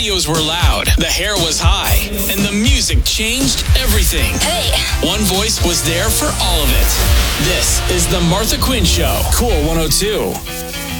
Videos were loud, the hair was high, and the music changed everything. Hey. One voice was there for all of it. This is The Martha Quinn Show. Cool 102.